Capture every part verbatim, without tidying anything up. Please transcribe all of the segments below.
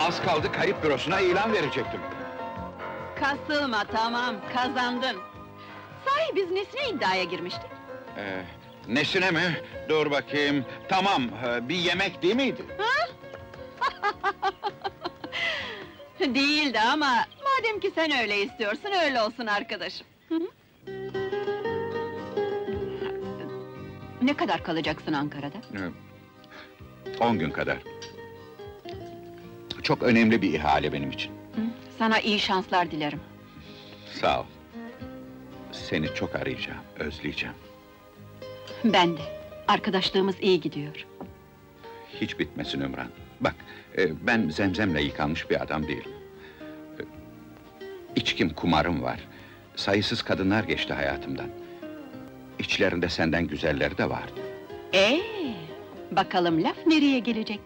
Az kaldı kayıp bürosuna ilan verecektim. Kasılma, tamam, kazandın. Sahi biz nesine iddiaya girmiştik? Ee, nesine mi? Dur bakayım. Tamam, e, bir yemek değil miydi? Değildi ama, madem ki sen öyle istiyorsun, öyle olsun arkadaşım. Hı hı. Ne kadar kalacaksın Ankara'da? Ee, On gün kadar. Çok önemli bir ihale benim için. Hı, sana iyi şanslar dilerim. Sağ ol. Seni çok arayacağım, özleyeceğim. Ben de. Arkadaşlığımız iyi gidiyor. Hiç bitmesin Ümran. Bak, e, ben zemzemle yıkanmış bir adam değilim. E, İçkim, kumarım var. Sayısız kadınlar geçti hayatımdan. İçlerinde senden güzelleri de vardı. Ee, bakalım laf nereye gelecek?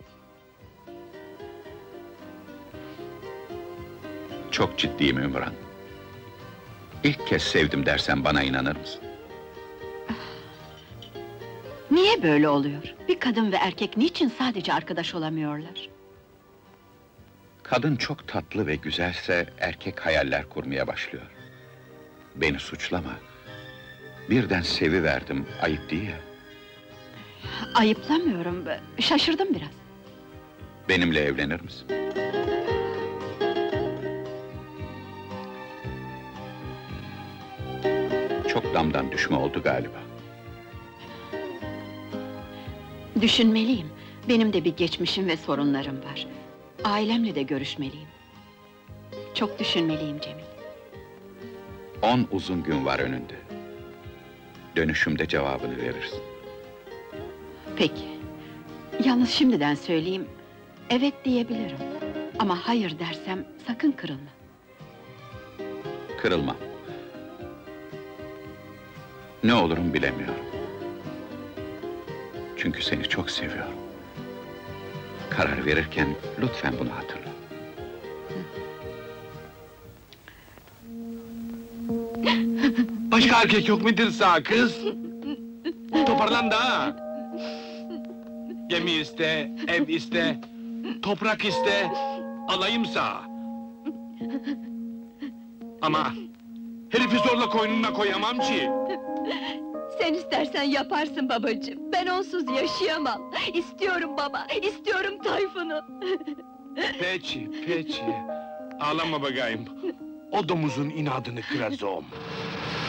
Çok ciddiyim Ümran. İlk kez sevdim dersen bana inanır mısın? Niye böyle oluyor? Bir kadın ve erkek niçin sadece arkadaş olamıyorlar? Kadın çok tatlı ve güzelse erkek hayaller kurmaya başlıyor. Beni suçlama. Birden seviverdim, ayıp değil ya. Ayıplamıyorum, şaşırdım biraz. Benimle evlenir misin? Çok damdan düşme oldu galiba. Düşünmeliyim. Benim de bir geçmişim ve sorunlarım var. Ailemle de görüşmeliyim. Çok düşünmeliyim Cemil. On uzun gün var önünde. Dönüşümde cevabını verirsin. Peki. Yalnız şimdiden söyleyeyim, evet diyebilirim. Ama hayır dersem sakın kırılma. Kırılma. Ne olurum bilemiyorum. Çünkü seni çok seviyorum. Karar verirken lütfen bunu hatırla. Başka erkek yok mudur sağ kız? Toparlan da ha! Gemi iste, ev iste, toprak iste, alayım sağ. Ama herifi zorla koynuna koyamam ki. Sen istersen yaparsın babacığım. Ben onsuz yaşayamam. İstiyorum baba, istiyorum Tayfun'u. Peki, peki. Ağlama bakayım. O domuzun inadını kıracağım.